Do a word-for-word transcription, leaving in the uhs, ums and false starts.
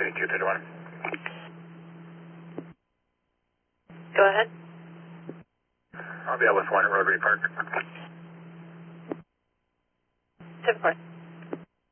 City two thirty-one. Go ahead. I'll be out with one at Rotary Park. ten four.